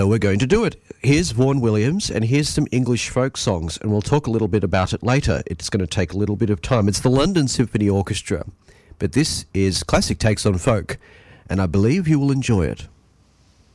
So we're going to do it. Here's Vaughan Williams, and here's some English folk songs, and we'll talk a little bit about it later. It's going to take a little bit of time. It's the London Symphony Orchestra, but this is Classic Takes on Folk, and I believe you will enjoy it.